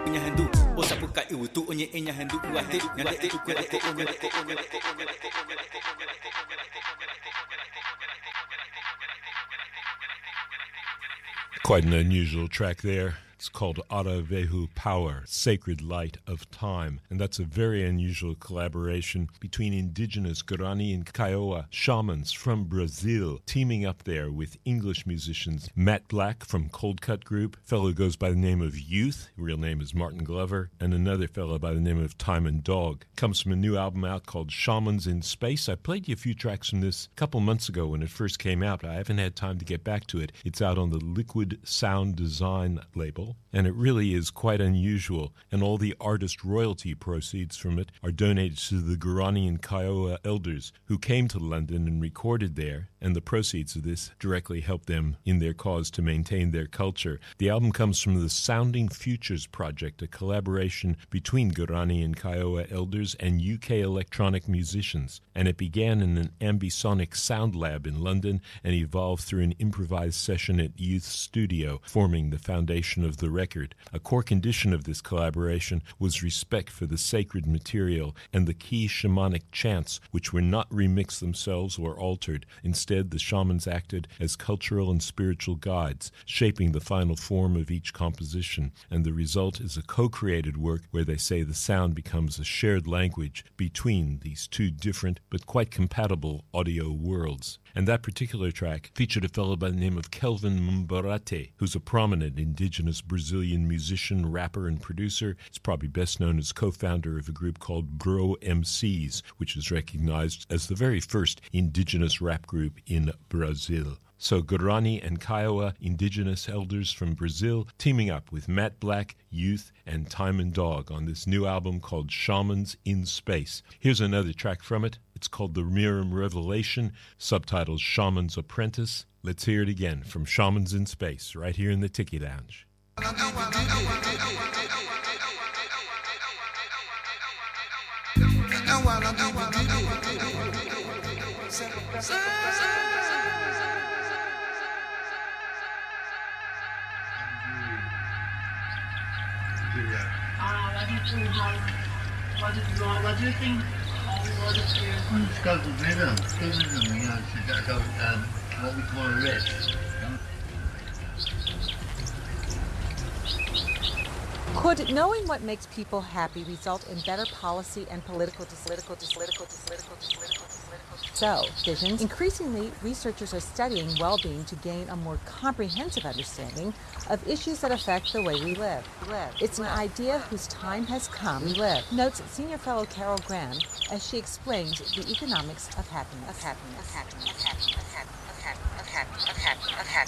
Quite an unusual track there. It's called Aravehu Power, Sacred Light of Time. And that's a very unusual collaboration between indigenous Guarani and Kiowa shamans from Brazil, teaming up there with English musicians Matt Black from Cold Cut Group, a fellow who goes by the name of Youth, real name is Martin Glover, and another fellow by the name of Time and Dog. Comes from a new album out called Shamans in Space. I played you a few tracks from this a couple months ago when it first came out. I haven't had time to get back to it. It's out on the Liquid Sound Design label. And it really is quite unusual, and all the artist royalty proceeds from it are donated to the Guarani and Kiowa elders who came to London and recorded there, and the proceeds of this directly help them in their cause to maintain their culture. The album comes from the Sounding Futures Project, a collaboration between Guarani and Kiowa elders and UK electronic musicians, and it began in an ambisonic sound lab in London and evolved through an improvised session at Youth Studio, forming the foundation of the record. A core condition of this collaboration was respect for the sacred material and the key shamanic chants, which were not remixed themselves or altered. Instead, the shamans acted as cultural and spiritual guides, shaping the final form of each composition, and the result is a co-created work where they say the sound becomes a shared language between these two different but quite compatible audio worlds. And that particular track featured a fellow by the name of Kelvin Mbarate, who's a prominent indigenous Brazilian musician, rapper, and producer. He's probably best known as co-founder of a group called Bro MCs, which is recognized as the very first indigenous rap group in Brazil. So Guarani and Kiowa indigenous elders from Brazil teaming up with Matt Black, Youth, and Time and Dog on this new album called Shamans in Space. Here's another track from it. It's called The Miriam Revelation, subtitled Shaman's Apprentice. Let's hear it again from Shamans in Space, right here in the Tiki Lounge. What do you think? Discover rhythm, what we call a rest. Could knowing what makes people happy result in better policy and political visions? Increasingly, researchers are studying well-being to gain a more comprehensive understanding of issues that affect the way we live. It's an idea whose time has come. Notes senior fellow Carol Graham as she explains the economics of happiness.